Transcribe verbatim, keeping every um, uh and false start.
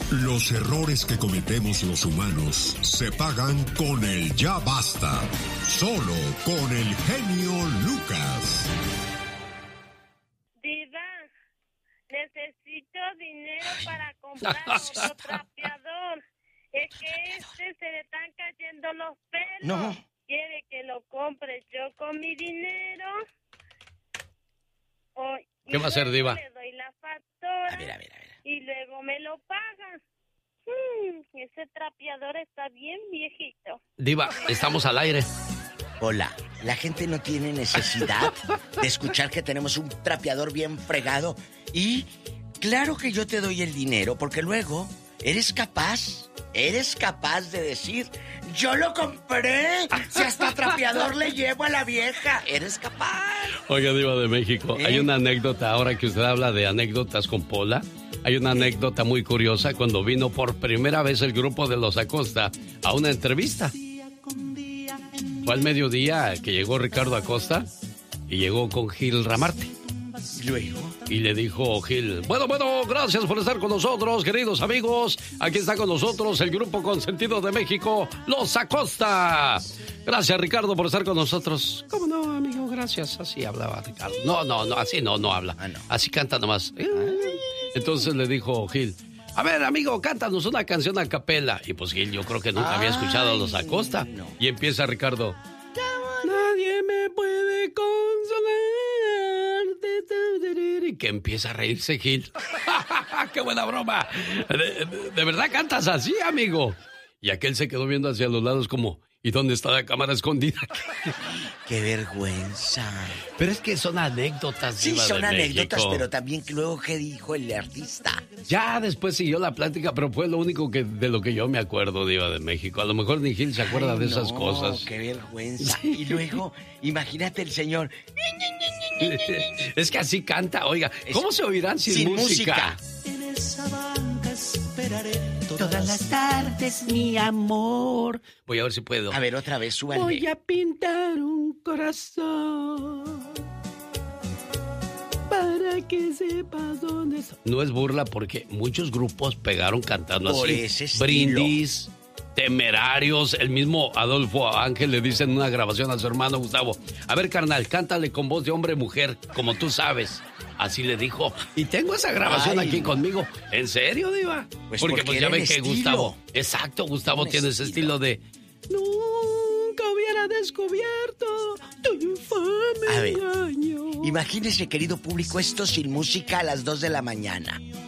Los errores que cometemos los humanos se pagan con el ya basta. Solo con el genio Lucas. Diva, necesito dinero para comprar otro trapeador. Es que este se le están cayendo los pelos. No. Quiere que lo compre yo con mi dinero. O, ¿Qué va a hacer, Diva? Le doy la factura. A ver, a ver, a ver. Y luego me lo pagan. Hmm, ese trapeador está bien viejito. Diva, estamos al aire. Hola, la gente no tiene necesidad de escuchar que tenemos un trapeador bien fregado. Y claro que yo te doy el dinero, porque luego eres capaz, eres capaz de decir, yo lo compré, si hasta trapeador le llevo a la vieja. Eres capaz. Oiga, Diva de México, ¿Eh? Hay una anécdota, ahora que usted habla de anécdotas con Pola. Hay una anécdota muy curiosa cuando vino por primera vez el grupo de Los Acosta a una entrevista. Fue al mediodía que llegó Ricardo Acosta y llegó con Gil Ramarte. Luego. Y le dijo Gil, bueno, bueno, gracias por estar con nosotros, queridos amigos. Aquí está con nosotros el grupo consentido de México, Los Acosta. Gracias, Ricardo, por estar con nosotros. ¿Cómo no, amigo? Gracias. Así hablaba Ricardo. No, no, no, así no, no habla. Ah, no. Así canta nomás. Entonces le dijo Gil, a ver, amigo, cántanos una canción a capela. Y pues Gil, yo creo que nunca había escuchado a Los Acosta. No. Y empieza Ricardo. Nadie me puede consolar. Y que empieza a reírse Gil. ¡Qué buena broma! ¿De, de, de verdad cantas así, amigo? Y aquel se quedó viendo hacia los lados como, ¿y dónde está la cámara escondida? ¡Qué vergüenza! Pero es que son anécdotas, Sí, Diva son de anécdotas, México. pero también luego, ¿qué dijo el artista? Ya después siguió la plática, pero fue lo único que de lo que yo me acuerdo, Diva de México. A lo mejor ni Gil se acuerda Ay, de esas no, cosas. ¡Qué vergüenza! Y luego, imagínate el señor. Es que así canta, oiga. ¿Cómo se oirán sin, sin música? música? En esa banca esperaré todas, todas las tardes, mi amor. Voy a ver si puedo. A ver, otra vez, súbale. Voy a pintar un corazón para que sepas dónde estoy. No es burla porque muchos grupos pegaron cantando Por así. ese estilo. Brindis, Temerarios, el mismo Adolfo Ángel le dice en una grabación a su hermano Gustavo, a ver, carnal, cántale con voz de hombre-mujer, como tú sabes. Así le dijo. Y tengo esa grabación Ay, aquí no. conmigo. ¿En serio, Diva? Pues porque porque pues ya era ven el que estilo. Gustavo... Exacto, Gustavo Un tiene ese estilo. estilo de... Nunca hubiera descubierto tu infame A ver, engaño. imagínese, querido público, esto sin música a las dos de la mañana.